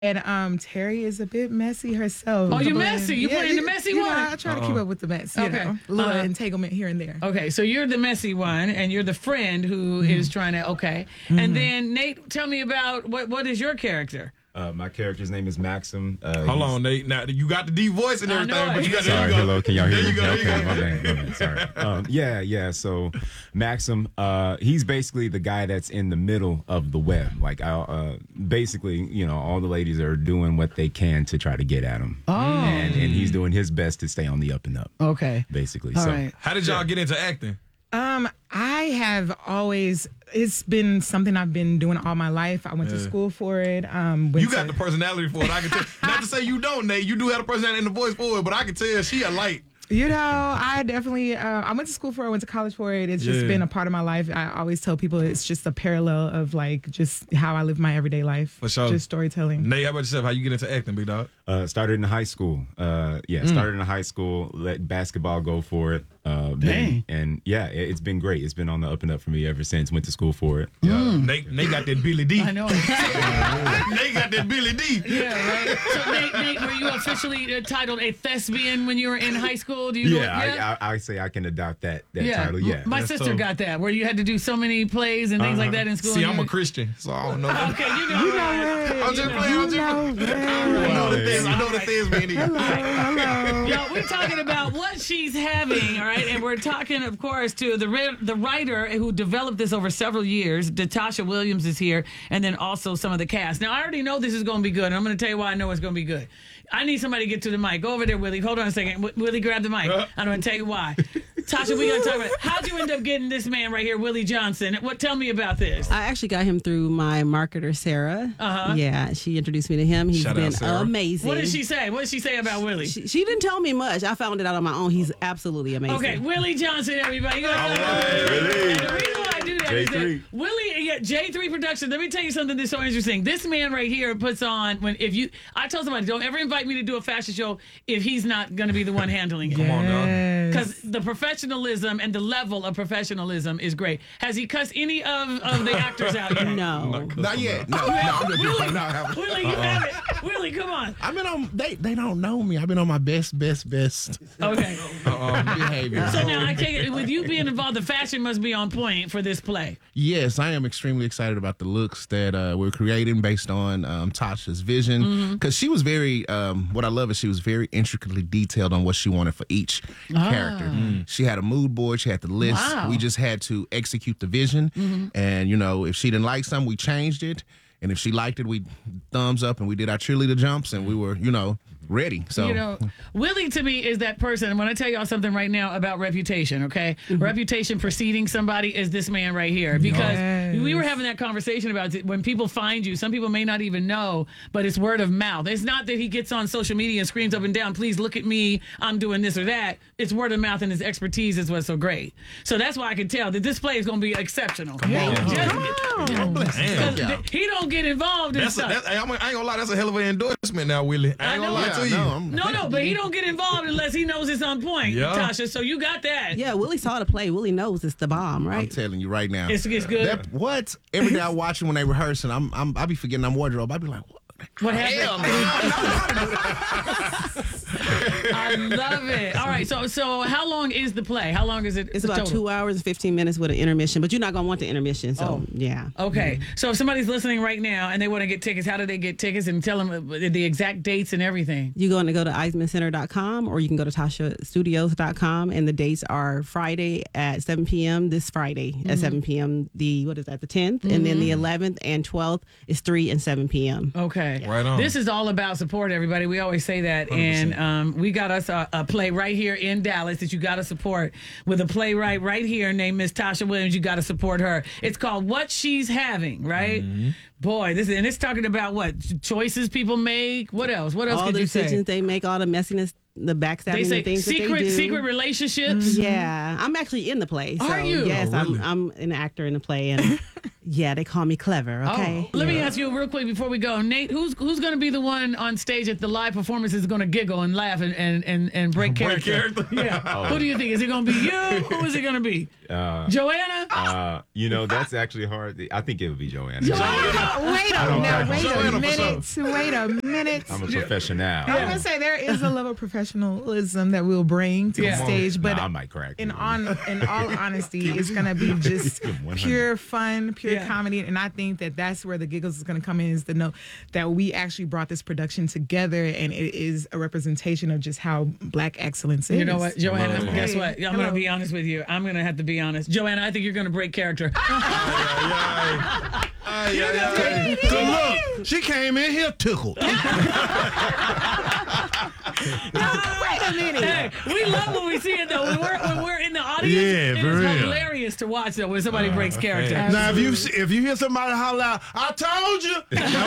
And Terry is a bit messy herself. Oh, you messy? You put in the messy one? I try to keep up with the mess. You know, a little entanglement here and there. Okay, so you're the messy one, and you're the friend who is trying to. Okay, and then Nate, tell me about what is your character? My character's name is Maxim. Hold on, Nate. Now you got the deep voice and everything, but you got Sorry, hello. Can y'all hear me? There you go. Okay, my bad. Sorry. Yeah. So Maxim, he's basically the guy that's in the middle of the web. Like, basically, all the ladies are doing what they can to try to get at him. Oh. And he's doing his best to stay on the up and up. Okay. Basically. All right. How did y'all get into acting? I have always, it's been something I've been doing all my life. I went to school for it. You got the personality for it. I can tell. Not to say you don't, Nate. You do have the personality and the voice for it, but I can tell she a light. I definitely, I went to school for it, I went to college for it. It's just been a part of my life. I always tell people it's just a parallel of like just how I live my everyday life. For sure. Just storytelling. Nate, how about yourself? How you get into acting, big dog? Started in high school. Started in high school, let basketball go for it. Dang. And it's been great. It's been on the up and up for me ever since. Went to school for it. Yeah. Nate got that Billy D. I know. Nate got that Billy D. Yeah, right. So Nate, were you officially titled a thespian when you were in high school? Do you I say I can adopt that title. Yeah, my sister got that, where you had to do so many plays and things like that in school. See, I'm a Christian, so I don't know. Okay, you know. I'm just playing. I know the thespian. Hello. Yo, we're talking about what she's having, all right? And we're talking, of course, to the writer who developed this over several years. Natasha Williams is here, and then also some of the cast. Now, I already know this is going to be good, and I'm going to tell you why I know it's going to be good. I need somebody to get to the mic. Go over there, Willie. Hold on a second. Willie, grab the mic. I'm going to tell you why. Tasha, we're going to talk about it. How'd you end up getting this man right here, Willie Johnson? Tell me about this. I actually got him through my marketer, Sarah. Uh-huh. Yeah, she introduced me to him. He's been amazing. What did she say? What did she say about Willie? She didn't tell me much. I found it out on my own. He's absolutely amazing. Okay, Willie Johnson, everybody. All right, Willie. And the reason why I do that is J3. that Willie, J3 Productions. Let me tell you something that's so interesting. This man right here puts on I tell somebody, don't ever invite me to do a fashion show if he's not going to be the one handling it. Come on, dog. Because the professionalism and the level of professionalism is great. Has he cussed any of the actors out yet? No. Not yet. No, I'm just Willie, playing. No, I haven't. Willie, you have it. Willie, come on. I've been on. They don't know me. I've been on my best Okay. behavior. So now I take it, with you being involved, the fashion must be on point for this play. Yes, I am extremely excited about the looks that we're creating based on Tasha's vision. Because she was very, what I love is she was very intricately detailed on what she wanted for each character. She had a mood board. She had the list. Wow. We just had to execute the vision. And, if she didn't like something, we changed it. And if she liked it, we thumbs up and we did our cheerleader jumps and we were, ready. So Willie to me is that person. I'm going to tell y'all something right now about reputation, okay? Reputation preceding somebody is this man right here. Because we were having that conversation about it. When people find you, some people may not even know, but it's word of mouth. It's not that he gets on social media and screams up and down, please look at me, I'm doing this or that. It's word of mouth and his expertise is what's so great. So that's why I can tell that this play is going to be exceptional. Come on. He don't get involved in stuff. I ain't gonna lie, that's a hell of an endorsement now, Willie. I ain't gonna lie to you. No, but he don't get involved unless he knows it's on point, Tasha. So you got that. Yeah, Willie saw the play. Willie knows it's the bomb, right? I'm telling you right now. It's good. What? Every day I watch it when they rehearse and I be forgetting I'm wardrobe. I be like, what happened? I love it. All right, so how long is the play? How long is it? It's about total? 2 hours and 15 minutes with an intermission, but you're not going to want the intermission, so yeah. Okay, so if somebody's listening right now and they want to get tickets, how do they get tickets? And tell them the exact dates and everything. You're going to go to eismancenter.com or you can go to tashastudios.com, and the dates are Friday at 7 p.m., this Friday at 7 p.m., the 10th, and then the 11th and 12th is 3 and 7 p.m. Okay. Right on. This is all about support, everybody. We always say that. 100%. And we got us a play right here in Dallas that you got to support with a playwright right here named Miss Tasha Williams. You got to support her. It's called What She's Having, right? Boy, it's talking about what choices people make. What else? What else all could the you say? decisions they make, all the messiness, the backstabbing, They say the things that they do. secret relationships. Yeah, I'm actually in the play. So Are you? Yes, Oh, really? I'm an actor in the play, and Yeah, they call me clever. Okay. Let me ask you real quick before we go, Nate. Who's going to be the one on stage at the live performance is going to giggle and laugh and break character? Yeah. Who do you think? Is it going to be you? Who is it going to be? Joanna? That's actually hard. I think it would be Joanna. Wait a minute. I'm a professional. I was gonna say there is a level of professionalism that we'll bring to the stage, but I might crack. In all honesty, it's gonna be just pure fun, pure comedy, and I think that's where the giggles is gonna come in. Is to know that we actually brought this production together, and it is a representation of just how Black excellence is. You know what, Joanna? Guess what? I'm gonna be honest with you. I'm gonna have to be honest, Joanna. I think you're gonna break character. Look, she came in here tickled. Wait a minute. Hey, we love when we see it though. When we're in the audience, it's hilarious to watch though when somebody breaks character. Now, if you hear somebody holler out, "I told you,"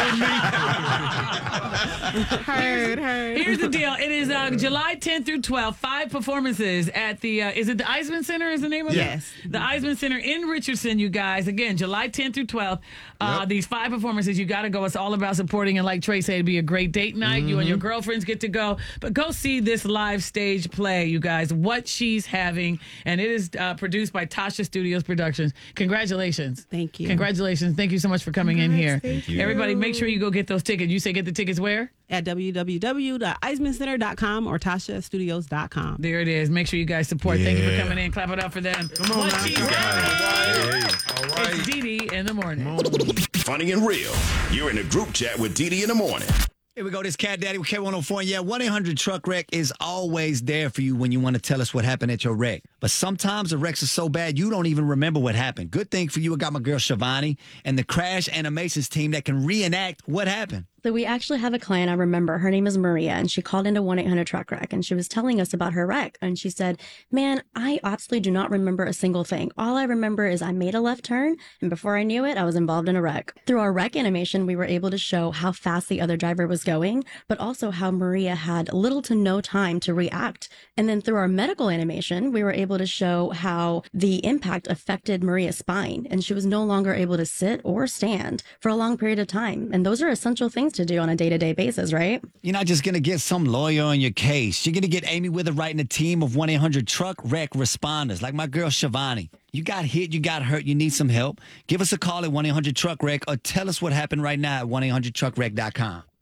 Heard. Here's the deal. It is July 10th through 12th. 5 performances at the. Is it the Eisman Center? Is the name of it? Yes. The Eisman Center in Richardson. You guys, again, July 10th through 12th. These 5 performances, you got to go. It's all about supporting, and like Trey said, it'd be a great date night. You and your girlfriends get to go, but go see this live stage play, you guys. What She's Having, and it is produced by Tasha Studios Productions. Congratulations! Thank you. Congratulations! Thank you so much for coming in here. Thank you. Everybody, make sure you go get those tickets. You say get the tickets where? At www.eismancenter.com or tashastudios.com. There it is. Make sure you guys support. Thank you for coming in. Clap it up for them. Come on, What She's guys. Having. All right. It's Dee Dee in the morning. Funny and real. You're in a group chat with Dee Dee in the morning. Here we go. This Cat Daddy with K104. And yeah, 1-800-TRUCK-WRECK is always there for you when you want to tell us what happened at your wreck. But sometimes the wrecks are so bad you don't even remember what happened. Good thing for you, I got my girl Shivani and the Crash Animations team that can reenact what happened. So we actually have a client, I remember, her name is Maria, and she called into 1-800-TRUCK-WRECK, and she was telling us about her wreck. And she said, man, I absolutely do not remember a single thing. All I remember is I made a left turn, and before I knew it, I was involved in a wreck. Through our wreck animation, we were able to show how fast the other driver was going, but also how Maria had little to no time to react. And then through our medical animation, we were able to show how the impact affected Maria's spine, and she was no longer able to sit or stand for a long period of time. And those are essential things to do on a day-to-day basis, right? You're not just going to get some lawyer on your case. You're going to get Amy Witherwright and a team of 1-800-TRUCK-WRECK responders like my girl Shivani. You got hit, you got hurt, you need some help. Give us a call at 1-800-TRUCK-WRECK or tell us what happened right now at 1-800-TRUCKWRECK.com.